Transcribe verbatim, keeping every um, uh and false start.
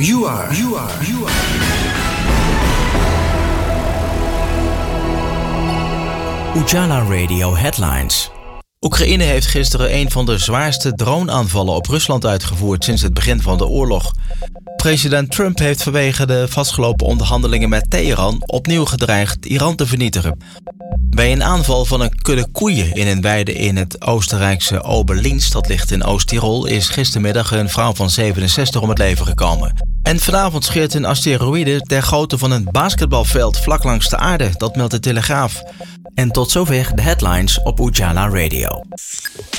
You are, you are, you are. Ujala Radio Headlines. Oekraïne heeft gisteren een van de zwaarste droneaanvallen op Rusland uitgevoerd sinds het begin van de oorlog. President Trump heeft vanwege de vastgelopen onderhandelingen met Teheran opnieuw gedreigd Iran te vernietigen. Bij een aanval van een kudde koeien in een weide in het Oostenrijkse Oberlinz, dat ligt in Oost-Tirol, is gistermiddag een vrouw van zevenenzestig om het leven gekomen. En vanavond scheert een asteroïde ter grootte van een basketbalveld vlak langs de aarde, dat meldt de Telegraaf. En tot zover de headlines op Ujala Radio.